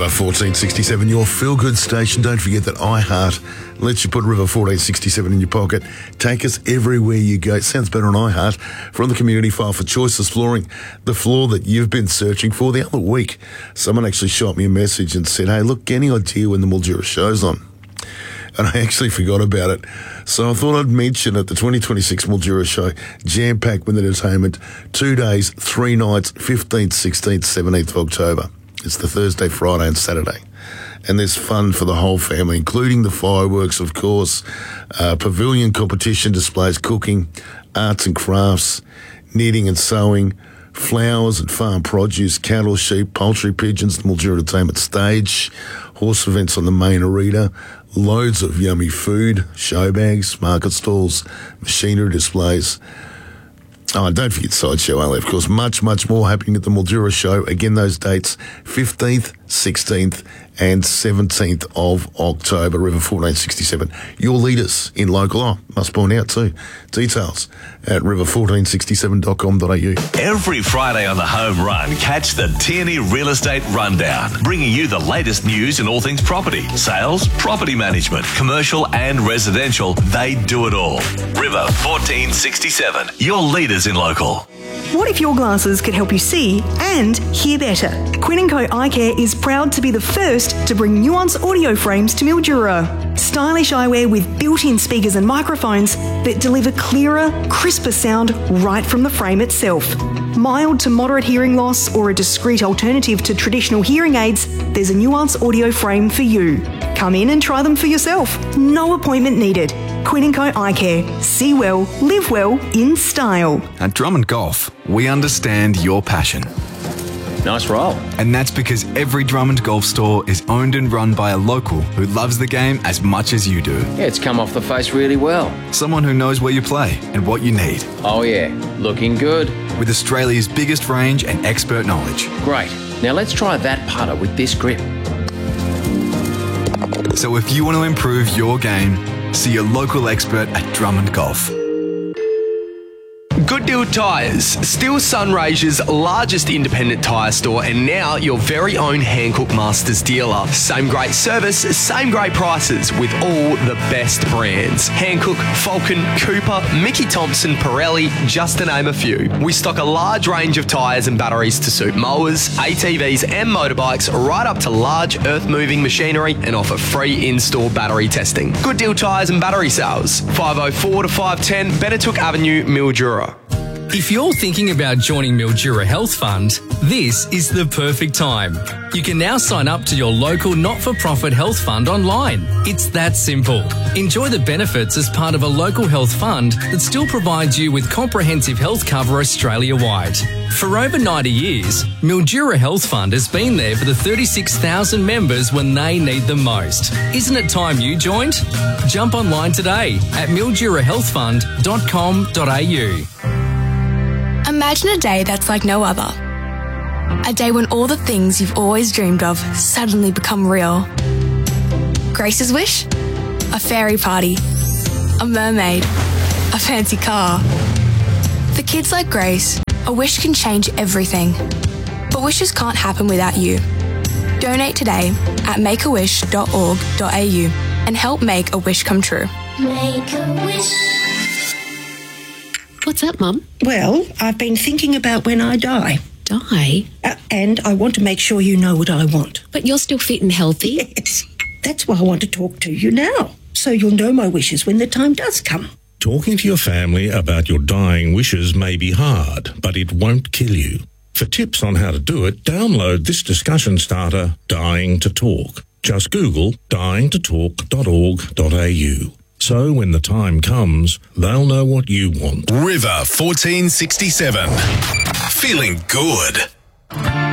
River 1467, your feel-good station. Don't forget that iHeart lets you put River 1467 in your pocket. Take us everywhere you go. It sounds better on iHeart. From the community file for Choices Flooring, the floor that you've been searching for. The other week, someone actually shot me a message and said, hey, look, any idea when the Mildura show's on? And I actually forgot about it. So I thought I'd mention it, the 2026 Mildura show, jam-packed with entertainment, 2 days, 3 nights, 15th, 16th, 17th of October. It's the Thursday, Friday and Saturday. And there's fun for the whole family, including the fireworks, of course, pavilion competition displays, cooking, arts and crafts, knitting and sewing, flowers and farm produce, cattle, sheep, poultry, pigeons, the Mildura Entertainment stage, horse events on the main arena, loads of yummy food, show bags, market stalls, machinery displays. Oh, and don't forget Sideshow Alley, of course. Much, much more happening at the Mildura show. Again, those dates, 15th, 16th and 17th of October, River 1467. Your leaders in local, must point out too, details at river1467.com.au. Every Friday on the Home Run, catch the Tierney Real Estate Rundown, bringing you the latest news in all things property, sales, property management, commercial and residential. They do it all. River 1467, your leaders in local. What if your glasses could help you see and hear better? Quinn & Co Eye Care is proud to be the first to bring Nuance audio frames to Mildura. Stylish eyewear with built-in speakers and microphones that deliver clearer, crisper sound right from the frame itself. Mild to moderate hearing loss or a discreet alternative to traditional hearing aids, there's a Nuance audio frame for you. Come in and try them for yourself. No appointment needed. Quinn & Co Eye Care. See well, live well, in style. At Drummond Golf, we understand your passion. Nice roll. And that's because every Drummond Golf store is owned and run by a local who loves the game as much as you do. Yeah, it's come off the face really well. Someone who knows where you play and what you need. Oh yeah, looking good. With Australia's biggest range and expert knowledge. Great. Now let's try that putter with this grip. So if you want to improve your game, see your local expert at Drummond Golf. Good Deal Tyres, still Sunraysia's largest independent tyre store and now your very own Hankook Masters dealer. Same great service, same great prices with all the best brands. Hankook, Falcon, Cooper, Mickey Thompson, Pirelli, just to name a few. We stock a large range of tyres and batteries to suit mowers, ATVs and motorbikes right up to large earth-moving machinery and offer free in-store battery testing. Good Deal Tyres and Battery Sales, 504 to 510 Benetook Avenue, Mildura. If you're thinking about joining Mildura Health Fund, this is the perfect time. You can now sign up to your local not-for-profit health fund online. It's that simple. Enjoy the benefits as part of a local health fund that still provides you with comprehensive health cover Australia-wide. For over 90 years, Mildura Health Fund has been there for the 36,000 members when they need them most. Isn't it time you joined? Jump online today at mildurahealthfund.com.au. Imagine a day that's like no other. A day when all the things you've always dreamed of suddenly become real. Grace's wish? A fairy party. A mermaid. A fancy car. For kids like Grace, a wish can change everything. But wishes can't happen without you. Donate today at makeawish.org.au and help make a wish come true. Make a wish. What's up, Mum? Well, I've been thinking about when I die. Die? And I want to make sure you know what I want. But you're still fit and healthy. Yes. That's why I want to talk to you now, so you'll know my wishes when the time does come. Talking to your family about your dying wishes may be hard, but it won't kill you. For tips on how to do it, download this discussion starter, Dying to Talk. Just Google dyingtotalk.org.au. So when the time comes, they'll know what you want. River 1467. Feeling good.